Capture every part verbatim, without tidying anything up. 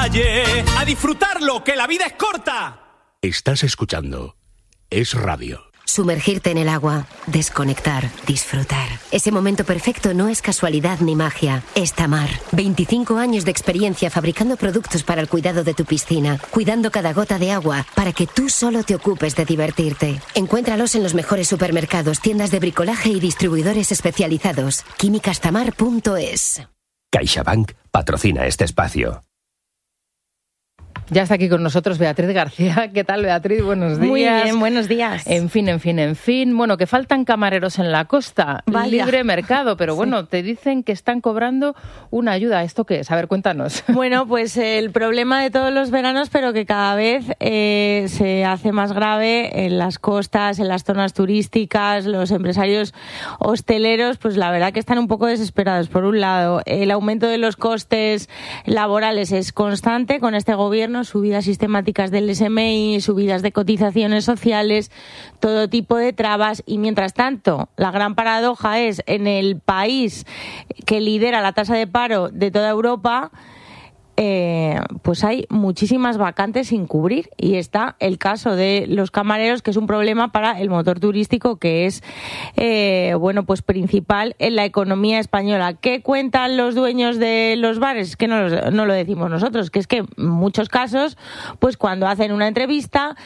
calle, a disfrutarlo, que la vida es corta. Estás escuchando Es Radio. Sumergirte en el agua, desconectar, disfrutar. Ese momento perfecto no es casualidad ni magia, es Tamar. veinticinco años de experiencia fabricando productos para el cuidado de tu piscina, cuidando cada gota de agua para que tú solo te ocupes de divertirte. Encuéntralos en los mejores supermercados, tiendas de bricolaje y distribuidores especializados. químicas tamar punto es. CaixaBank patrocina este espacio. Ya está aquí con nosotros Beatriz García. ¿Qué tal, Beatriz? Buenos días. Muy bien, buenos días. En fin, en fin, en fin. Bueno, que faltan camareros en la costa. Vaya. Libre mercado, pero Sí. bueno, te dicen que están cobrando una ayuda. ¿Esto qué es? A ver, cuéntanos. Bueno, pues el problema de todos los veranos, pero que cada vez eh, se hace más grave en las costas, en las zonas turísticas. Los empresarios hosteleros, pues la verdad que están un poco desesperados. Por un lado, el aumento de los costes laborales es constante con este gobierno, subidas sistemáticas del S M I, subidas de cotizaciones sociales, todo tipo de trabas. Y mientras tanto, la gran paradoja es, en el país que lidera la tasa de paro de toda Europa, Eh, pues hay muchísimas vacantes sin cubrir, y está el caso de los camareros, que es un problema para el motor turístico, que es eh, bueno, pues principal en la economía española. ¿Qué cuentan los dueños de los bares? Que no, los, no lo decimos nosotros, que es que en muchos casos, pues cuando hacen una entrevista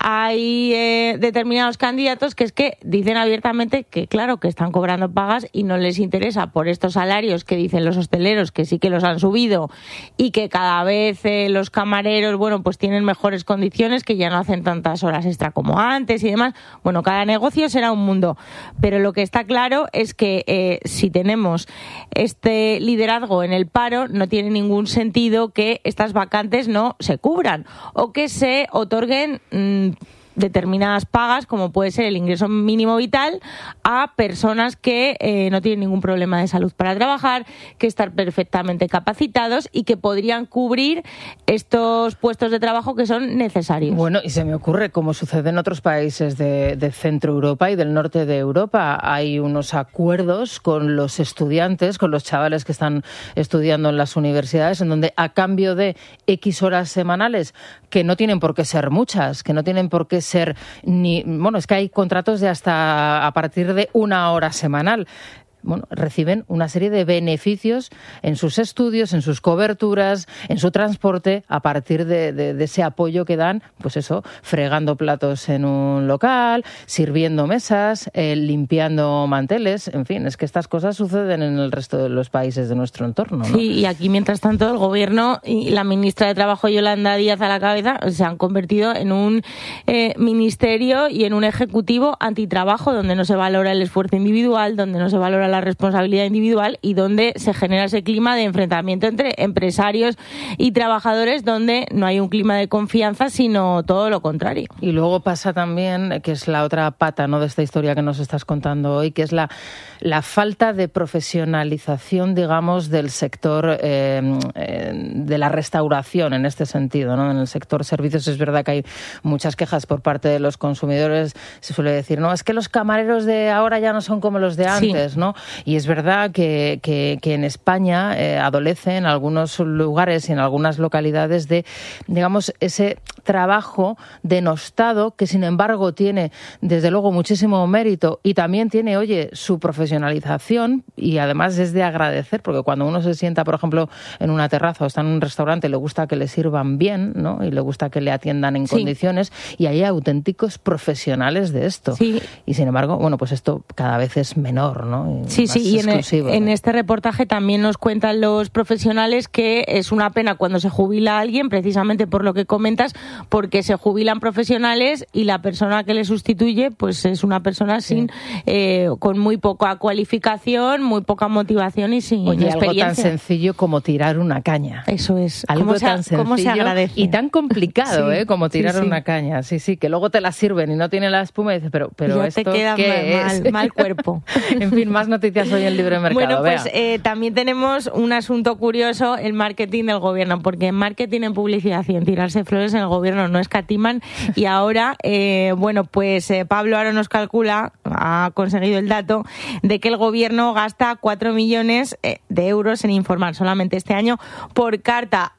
hay eh, determinados candidatos que es que dicen abiertamente que claro, que están cobrando pagas y no les interesa por estos salarios que dicen los hosteleros que sí que los han subido, y que cada vez eh, los camareros, bueno, pues tienen mejores condiciones, que ya no hacen tantas horas extra como antes y demás. Bueno, cada negocio será un mundo, pero lo que está claro es que eh, si tenemos este liderazgo en el paro, no tiene ningún sentido que estas vacantes no se cubran o que se otorguen mmm, determinadas pagas, como puede ser el ingreso mínimo vital, a personas que eh, no tienen ningún problema de salud para trabajar, que están perfectamente capacitados y que podrían cubrir estos puestos de trabajo que son necesarios. Bueno, y se me ocurre, como sucede en otros países de, de Centro Europa y del norte de Europa, hay unos acuerdos con los estudiantes, con los chavales que están estudiando en las universidades, en donde a cambio de X horas semanales, que no tienen por qué ser muchas, que no tienen por qué ser ni... Bueno, es que hay contratos de hasta a partir de una hora semanal. Bueno, reciben una serie de beneficios en sus estudios, en sus coberturas, en su transporte, a partir de, de, de ese apoyo que dan, pues eso, fregando platos en un local, sirviendo mesas, eh, limpiando manteles, en fin, es que estas cosas suceden en el resto de los países de nuestro entorno, ¿no? Sí, y aquí, mientras tanto, el gobierno y la ministra de Trabajo, Yolanda Díaz, a la cabeza, se han convertido en un eh, ministerio y en un ejecutivo antitrabajo, donde no se valora el esfuerzo individual, donde no se valora la la responsabilidad individual y donde se genera ese clima de enfrentamiento entre empresarios y trabajadores, donde no hay un clima de confianza, sino todo lo contrario. Y luego pasa también, que es la otra pata, ¿no?, de esta historia que nos estás contando hoy, que es la, la falta de profesionalización, digamos, del sector eh, eh, de la restauración en este sentido, ¿no? En el sector servicios es verdad que hay muchas quejas por parte de los consumidores. Se suele decir, no, es que los camareros de ahora ya no son como los de antes, sí, ¿no? Y es verdad que, que, que en España eh, adolece en algunos lugares y en algunas localidades de, digamos, ese trabajo denostado que, sin embargo, tiene, desde luego, muchísimo mérito y también tiene, oye, su profesionalización, y además es de agradecer, porque cuando uno se sienta, por ejemplo, en una terraza o está en un restaurante, le gusta que le sirvan bien, ¿no?, y le gusta que le atiendan en sí. condiciones, y hay auténticos profesionales de esto. Sí. Y, sin embargo, bueno, pues esto cada vez es menor, ¿no? Y sí, sí, y en, el, en este reportaje también nos cuentan los profesionales que es una pena cuando se jubila a alguien, precisamente por lo que comentas, porque se jubilan profesionales y la persona que le sustituye pues es una persona sí. sin eh, con muy poca cualificación, muy poca motivación y sin Oye, experiencia. Algo tan sencillo como tirar una caña. Eso es. Algo ¿Cómo tan se, sencillo ¿cómo se agradece? Y tan complicado, sí, ¿eh? Como tirar sí, sí. una caña. Sí, sí, que luego te la sirven y no tiene la espuma y dices, pero, pero ya esto te queda ¿qué mal, es? mal, mal cuerpo. En fin, más noticias hoy en Libre Mercado. Bueno, pues eh, también tenemos un asunto curioso, el marketing del gobierno, porque en marketing, en publicidad y en tirarse flores en el gobierno no escatiman, y ahora, eh, bueno, pues eh, Pablo Aro nos calcula, ha conseguido el dato, de que el gobierno gasta cuatro millones de euros en informar solamente este año por carta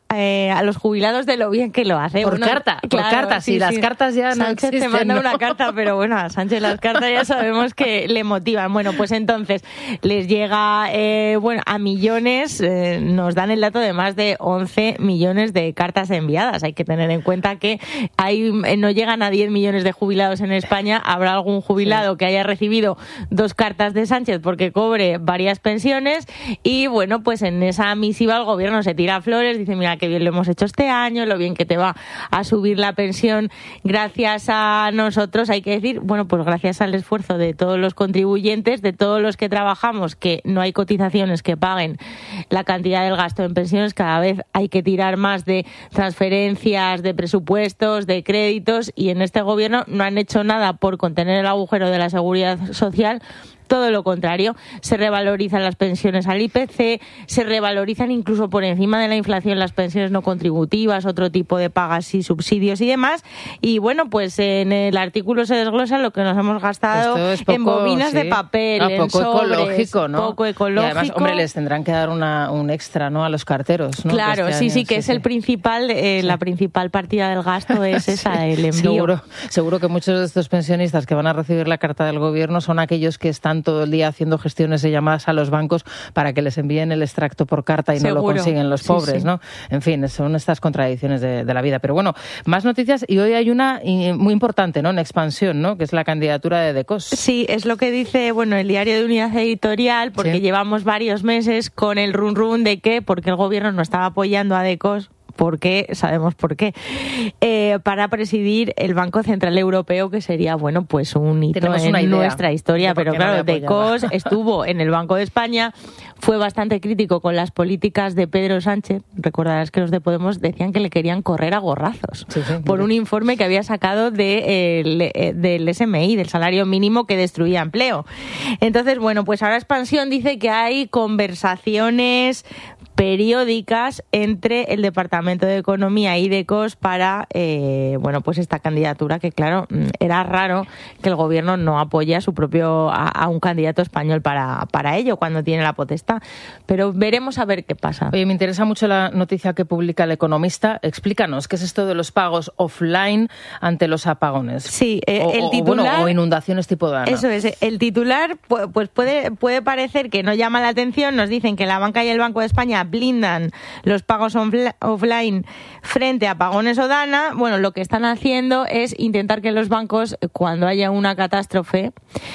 eh, a los jubilados de lo bien que lo hace. Por bueno, carta, claro, por carta, sí, si las sí. cartas ya no Sánchez existen, te manda ¿no? una carta, pero bueno, a Sánchez las cartas ya sabemos que le motivan. Bueno, pues entonces les llega, eh, bueno, a millones, eh, nos dan el dato de más de once millones de cartas enviadas. Hay que tener en cuenta que hay, no llegan a diez millones de jubilados en España. Habrá algún jubilado sí. que haya recibido dos cartas de Sánchez porque cobre varias pensiones y bueno, pues en esa misiva el gobierno se tira flores, dice mira qué bien lo hemos hecho este año, lo bien que te va a subir la pensión gracias a nosotros. Hay que decir, bueno, pues gracias al esfuerzo de todos los contribuyentes, de todos los que trabajamos, que no hay cotizaciones que paguen la cantidad del gasto en pensiones, cada vez hay que tirar más de transferencias, de presupuestos, de créditos, y en este gobierno no han hecho nada por contener el agujero de la seguridad social. Todo lo contrario, se revalorizan las pensiones al I P C, se revalorizan incluso por encima de la inflación las pensiones no contributivas, otro tipo de pagas y subsidios y demás. Y bueno, pues en el artículo se desglosa lo que nos hemos gastado poco, en bobinas sí. de papel, no, en poco sobres, ecológico, ¿no? Poco ecológico. Y además, hombre, les tendrán que dar una, un extra, ¿no? A los carteros, ¿no? Claro, este sí, año, sí, que sí, es sí. el principal, eh, sí. la principal partida del gasto es esa, sí. el envío. Seguro, seguro que muchos de estos pensionistas que van a recibir la carta del gobierno son aquellos que están todo el día haciendo gestiones de llamadas a los bancos para que les envíen el extracto por carta y Seguro. no lo consiguen los pobres, sí, sí. ¿no? En fin, son estas contradicciones de, de la vida. Pero bueno, más noticias y hoy hay una muy importante, ¿no? En expansión, ¿no? Que es la candidatura de Decos. Sí, es lo que dice, bueno, el diario de Unidad Editorial, porque sí. llevamos varios meses con el run run de que porque el gobierno no estaba apoyando a Decos. ¿Por qué? Sabemos por qué. Eh, para presidir el Banco Central Europeo, que sería, bueno, pues un hito Tenemos en una idea nuestra historia. Pero claro, no Decos estuvo en el Banco de España, fue bastante crítico con las políticas de Pedro Sánchez. Recordarás que los de Podemos decían que le querían correr a gorrazos sí, sí, por sí. un informe que había sacado de, eh, del S M I, del salario mínimo que destruía empleo. Entonces, bueno, pues ahora Expansión dice que hay conversaciones periódicas entre el Departamento de Economía y Decos para, eh, bueno, pues esta candidatura que, claro, era raro que el gobierno no apoye a su propio, a, a un candidato español para, para ello cuando tiene la potestad. Pero veremos a ver qué pasa. Oye, me interesa mucho la noticia que publica El Economista. Explícanos, ¿qué es esto de los pagos offline ante los apagones? Sí, eh, o, el titular... O, bueno, o inundaciones tipo Dana. Eso es, el titular pues puede, puede parecer que no llama la atención. Nos dicen que la banca y el Banco de España blindan los pagos offline frente a apagones o Dana. Bueno, lo que están haciendo es intentar que los bancos, cuando haya una catástrofe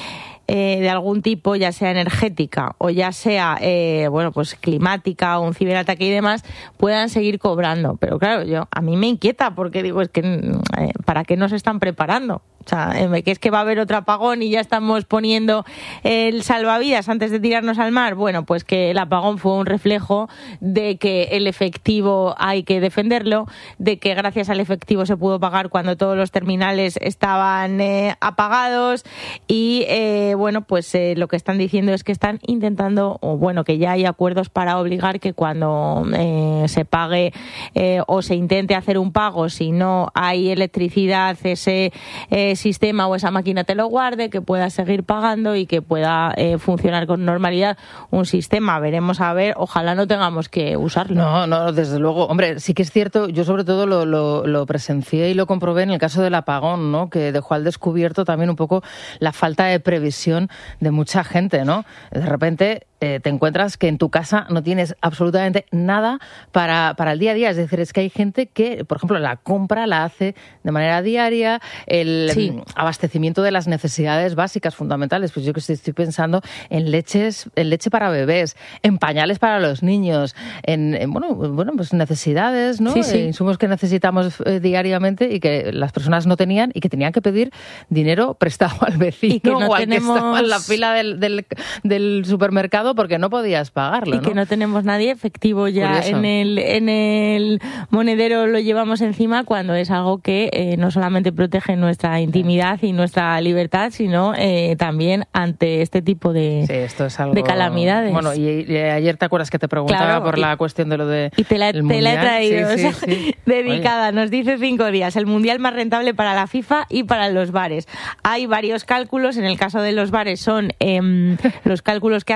eh, de algún tipo, ya sea energética o ya sea eh, bueno, pues climática o un ciberataque y demás, puedan seguir cobrando. Pero claro, yo a mí me inquieta porque digo, es que eh, ¿para qué nos están preparando? O sea, que es que va a haber otro apagón y ya estamos poniendo el salvavidas antes de tirarnos al mar. Bueno, pues que el apagón fue un reflejo de que el efectivo hay que defenderlo, de que gracias al efectivo se pudo pagar cuando todos los terminales estaban eh, apagados y, eh, bueno, pues eh, lo que están diciendo es que están intentando, o bueno, que ya hay acuerdos para obligar que cuando eh, se pague eh, o se intente hacer un pago, si no hay electricidad, ese... Eh, sistema o esa máquina te lo guarde, que pueda seguir pagando y que pueda eh, funcionar con normalidad un sistema. Veremos a ver, ojalá no tengamos que usarlo. No, no, desde luego. Hombre, sí que es cierto, yo sobre todo lo, lo, lo presencié y lo comprobé en el caso del apagón, ¿no? Que dejó al descubierto también un poco la falta de previsión de mucha gente, ¿no? De repente eh, te encuentras que en tu casa no tienes absolutamente nada para, para el día a día. Es decir, es que hay gente que, por ejemplo, la compra la hace de manera diaria, el sí. abastecimiento de las necesidades básicas fundamentales. Pues yo que estoy pensando en leches, en leche para bebés, en pañales para los niños, en, en bueno, bueno, pues necesidades, ¿no? Sí, sí. Eh, insumos que necesitamos eh, diariamente y que las personas no tenían y que tenían que pedir dinero prestado al vecino y que no o al tenemos... que estaba en la fila del, del, del supermercado porque no podías pagarlo, y ¿no? que no tenemos nadie efectivo ya Curioso. en el en el monedero, lo llevamos encima cuando es algo que eh, no solamente protege nuestra intimidad y nuestra libertad, sino eh, también ante este tipo de, sí, esto es algo... de calamidades. Bueno, y, y ayer te acuerdas que te preguntaba claro, por y, la cuestión de lo de y te la, el te la he traído, sí, sí, o sea, sí. dedicada. Oye. Nos dice cinco días, el mundial más rentable para la FIFA y para los bares. Hay varios cálculos, en el caso de los bares son eh, los cálculos que hace Hostelería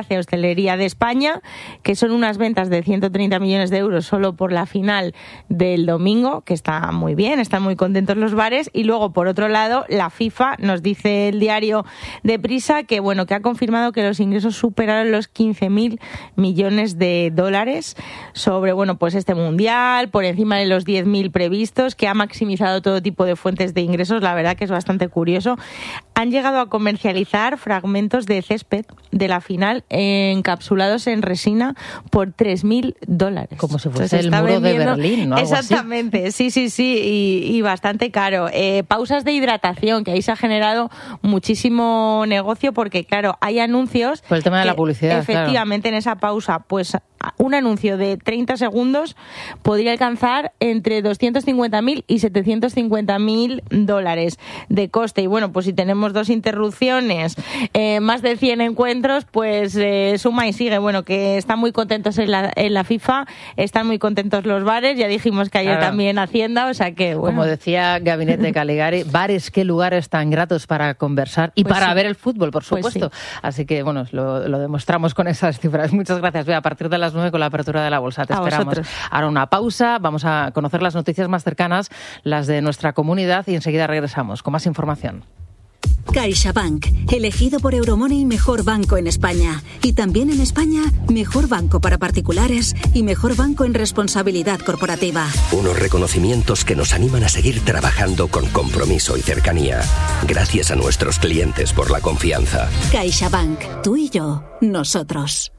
hostelería de España, que son unas ventas de ciento treinta millones de euros solo por la final del domingo, que está muy bien, están muy contentos los bares. Y luego, por otro lado, la FIFA, nos dice el diario Deprisa, que bueno, que ha confirmado que los ingresos superaron los quince mil millones de dólares sobre, bueno, pues este mundial, por encima de los diez mil previstos, que ha maximizado todo tipo de fuentes de ingresos. La verdad que es bastante curioso. Han llegado a comercializar fragmentos de césped de la final encapsulados en resina por tres mil dólares. Como si fuese el muro de Berlín, ¿no? Algo exactamente, así. sí, sí, sí, y, y bastante caro. Eh, pausas de hidratación, que ahí se ha generado muchísimo negocio porque, claro, hay anuncios... Por el tema de la publicidad, efectivamente, claro. En esa pausa, pues un anuncio de treinta segundos podría alcanzar entre doscientos cincuenta mil y setecientos cincuenta mil dólares de coste. Y bueno, pues si tenemos dos interrupciones, eh, más de cien encuentros, pues eh, suma y sigue. Bueno, que están muy contentos en la, en la FIFA, están muy contentos los bares, ya dijimos que ayer claro. también Hacienda, o sea que bueno. Como decía Gabinete Caligari, bares, qué lugares tan gratos para conversar y pues para sí. ver el fútbol, por supuesto. Pues sí. Así que bueno, lo, lo demostramos con esas cifras. Muchas gracias. Bea, a partir de las nueve con la apertura de la bolsa. Te a esperamos. Vosotros. Ahora una pausa, vamos a conocer las noticias más cercanas, las de nuestra comunidad, y enseguida regresamos con más información. CaixaBank, elegido por Euromoney mejor banco en España. Y también en España, mejor banco para particulares y mejor banco en responsabilidad corporativa. Unos reconocimientos que nos animan a seguir trabajando con compromiso y cercanía. Gracias a nuestros clientes por la confianza. CaixaBank, tú y yo, nosotros.